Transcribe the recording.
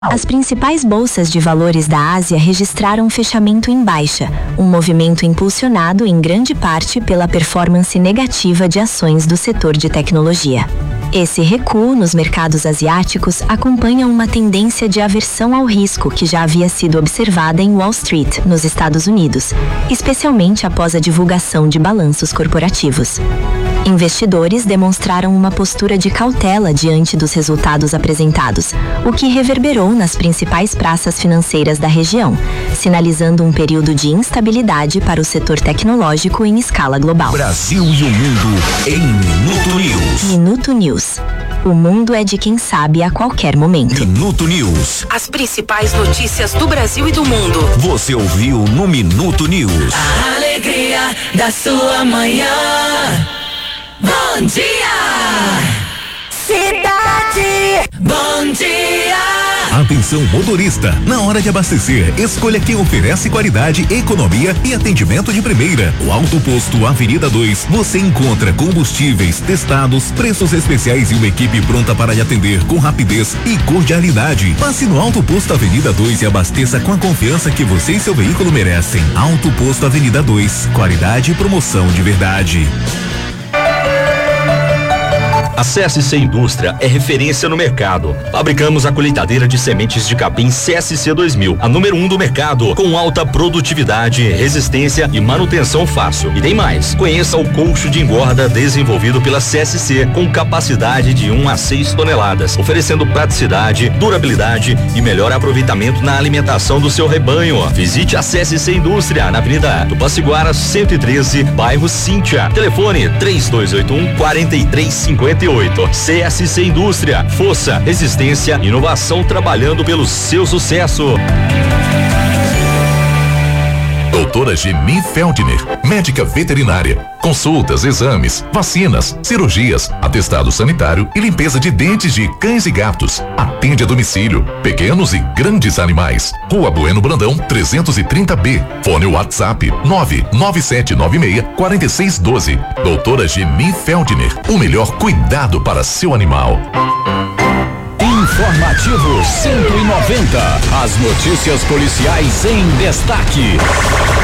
As principais bolsas de valores da Ásia registraram fechamento em baixa, um movimento impulsionado em grande parte pela performance negativa de ações do setor de tecnologia. Esse recuo nos mercados asiáticos acompanha uma tendência de aversão ao risco que já havia sido observada em Wall Street, nos Estados Unidos, especialmente após a divulgação de balanços corporativos. Investidores demonstraram uma postura de cautela diante dos resultados apresentados, o que reverberou nas principais praças financeiras da região, sinalizando um período de instabilidade para o setor tecnológico em escala global. Brasil e o mundo em Minuto News. Minuto News. O mundo é de quem sabe a qualquer momento. Minuto News. As principais notícias do Brasil e do mundo. Você ouviu no Minuto News. A alegria da sua manhã. Bom dia! Cidade! Bom dia! Atenção motorista, na hora de abastecer, escolha quem oferece qualidade, economia e atendimento de primeira. O Alto Posto Avenida 2, você encontra combustíveis testados, preços especiais e uma equipe pronta para lhe atender com rapidez e cordialidade. Passe no Alto Posto Avenida 2 e abasteça com a confiança que você e seu veículo merecem. Alto Posto Avenida 2, qualidade e promoção de verdade. A CSC Indústria é referência no mercado. Fabricamos a colheitadeira de sementes de capim CSC 2000, a número 1 do mercado, com alta produtividade, resistência e manutenção fácil. E tem mais, conheça o colcho de engorda desenvolvido pela CSC, com capacidade de 1 a 6 toneladas, oferecendo praticidade, durabilidade e melhor aproveitamento na alimentação do seu rebanho. Visite a CSC Indústria, na Avenida Tupaciguara 113, bairro Cíntia. Telefone 3281-4358. CSC Indústria, força, resistência, inovação trabalhando pelo seu sucesso. Doutora Geni Feldner, médica veterinária. Consultas, exames, vacinas, cirurgias, atestado sanitário e limpeza de dentes de cães e gatos. Atende a domicílio, pequenos e grandes animais. Rua Bueno Brandão, 330B. Fone WhatsApp 99796-4612. Doutora Geni Feldner, o melhor cuidado para seu animal. Informativo 190. As notícias policiais em destaque.